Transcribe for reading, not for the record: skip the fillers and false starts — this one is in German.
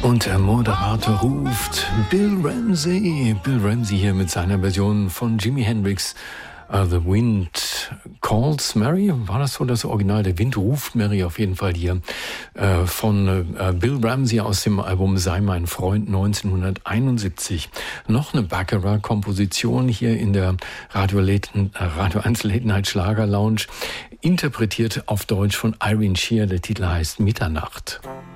Und der Moderator ruft Bill Ramsey. Bill Ramsey hier mit seiner Version von Jimi Hendrix. The Wind Calls Mary. War das so das Original? Der Wind ruft Mary auf jeden Fall hier. Von Bill Ramsey aus dem Album Sei mein Freund 1971. Noch eine Baccarat-Komposition hier in der Radio 1 Late Night Schlager Lounge. Interpretiert auf Deutsch von Irene Shear. Der Titel heißt Mitternacht.